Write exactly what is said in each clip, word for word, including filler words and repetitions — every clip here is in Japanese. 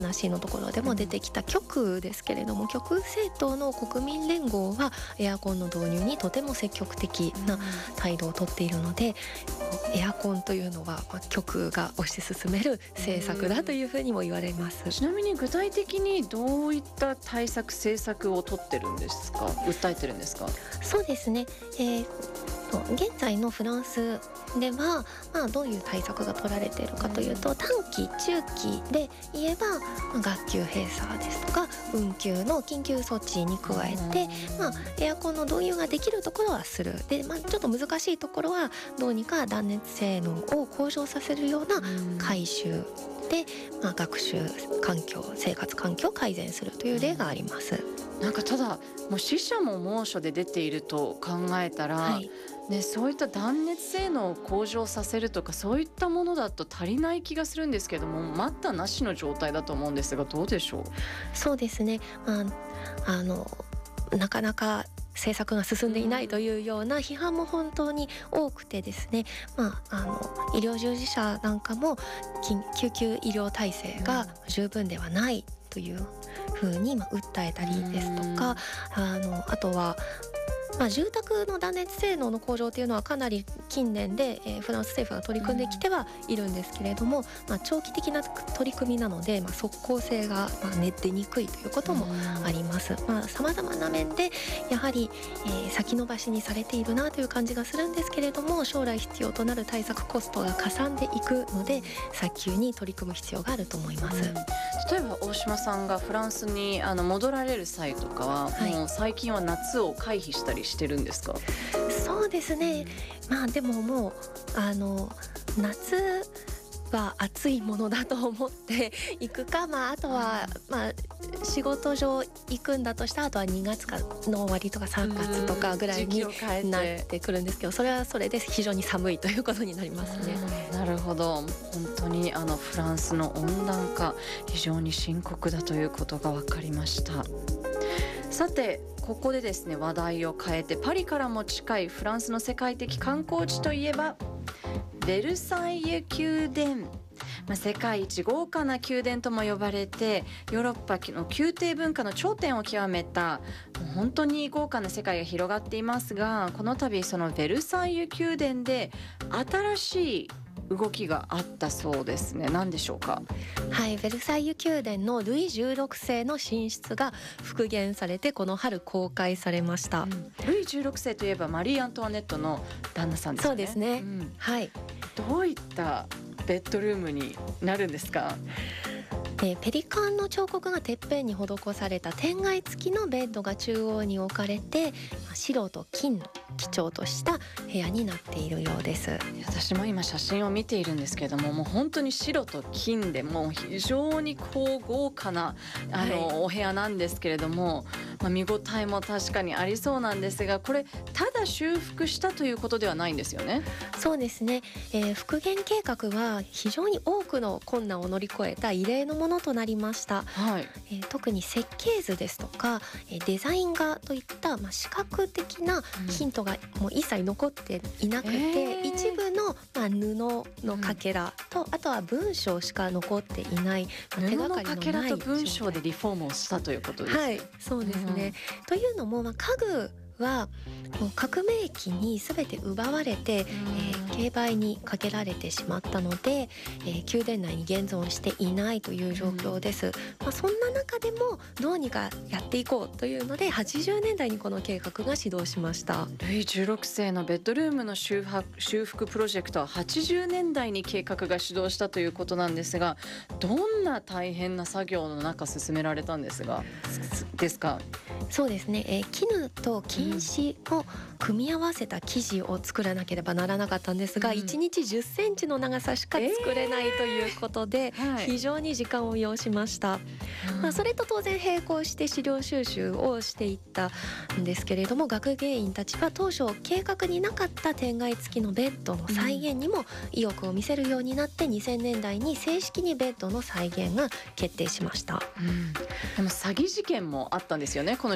話のところでも出てきた極右ですけれども、極右政党の国民連合はエアコンの導入にとても積極的な態度をとっているので、エアコンというのは極右が推し進める政策だというふうにも言われます。 ちなみに具体的にどういった対策政策を取ってるんですか、訴えてるんですか？ そうですね、えー、現在のフランスでは、まあ、どういう対策が取られているかというと、短期中期で言えば、まあ、学級閉鎖ですとか運休の緊急措置に加えて、まあ、エアコンの導入ができるところはするで、まあ、ちょっと難しいところはどうにか断熱性能を向上させるような改修で、まあ、学習環境生活環境を改善するという例があります。 なんかただもう死者も猛暑で出ていると考えたら、はいね、そういった断熱性能を向上させるとかそういったものだと足りない気がするんですけども、待ったなしの状態だと思うんですが、どうでしょう？ そうですね、まあ、あのなかなか政策が進んでいないというような批判も本当に多くてですね、まあ、あの医療従事者なんかも救急医療体制が十分ではないというふうに訴えたりですとか、あのあとはまあ、住宅の断熱性能の向上というのはかなり近年で、えー、フランス政府が取り組んできてはいるんですけれども、まあ、長期的な取り組みなので、まあ、即効性が、まあ、ね、出にくいということもあります。まあ、様々な面でやはり、えー、先延ばしにされているなという感じがするんですけれども、将来必要となる対策コストがかさんでいくので早急に取り組む必要があると思います。 例えば大島さんがフランスにあの戻られる際とかは、はい、もう最近は夏を回避したりしてるんですか？ そうですね、まあでももうあの夏は暑いものだと思っていくか、まあ、あとは、まあ、仕事上行くんだとしたらあとはにがつの終わりとかさんがつとかぐらいになってくるんですけど、それはそれで非常に寒いということになりますね。 なるほど、本当にあのフランスの温暖化非常に深刻だということが分かりました。さてここでですね、話題を変えてパリからも近いフランスの世界的観光地といえばベルサイユ宮殿、まあ、世界一豪華な宮殿とも呼ばれてヨーロッパの宮廷文化の頂点を極めた本当に豪華な世界が広がっていますが、この度そのベルサイユ宮殿で新しい動きがあったそうですね。何でしょうか？ はい、ベルサイユ宮殿のルイじゅうろくせいの寝室が復元されてこの春公開されました、うん、 ルイじゅうろくせいといえばマリー・アントワネットの旦那さんですね。 そうですね、うん、はい。 どういったベッドルームになるんですか？ えー、ペリカンの彫刻がてっぺんに施された天蓋付きのベッドが中央に置かれて、白と金の基調とした部屋になっているようです。 私も今写真を見ているんですけども、もう本当に白と金でもう非常にこう豪華なあの、はい、お部屋なんですけれども、まあ、見応えも確かにありそうなんですが、これただ修復したということではないんですよね？ そうですね、えー、復元計画は非常に多くの困難を乗り越えた異例のものとなりました、はい。えー、特に設計図ですとか、えー、デザイン画といった、まあ、視覚的なヒントがもう一切残っていなくて、えー、一部の、まあ、布のかけらと、うん、あとは文章しか残っていない、まあ、手がかりのない布のかけらと文章でリフォームをしたということですか？ はい、そうですね、うん、というのも、まあ、家具はもう革命期に全て奪われて、えー、競売にかけられてしまったので、えー、宮殿内に現存していないという状況です、まあ、そんな中でもどうにかやっていこうというのではちじゅうねんだいにこの計画が始動しました。 ルイじゅうろくせいのベッドルームの修復、修復プロジェクトははちじゅうねんだいに計画が始動したということなんですが、どんな大変な作業の中進められたんですがですか？ そうですね、えー、絹と金糸を組み合わせた生地を作らなければならなかったんですが、うん、いちにちじゅっセンチの長さしか作れないということで、えーはい、非常に時間を要しました、うんまあ、それと当然並行して資料収集をしていったんですけれども、学芸員たちは当初計画になかった天蓋付きのベッドの再現にも意欲を見せるようになって、にせんねんだいに正式にベッドの再現が決定しました、 うん、でも詐欺事件もあったんですよね、この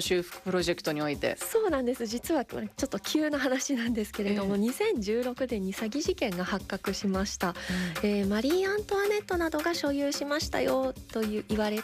修復プロジェクトにおいて。 そうなんです。実はこれちょっと急な話なんですけれども、 ええ、 にせんじゅうろくねんに詐欺事件が発覚しました。えーマリー・アントワネットなどが所有しましたよという言われ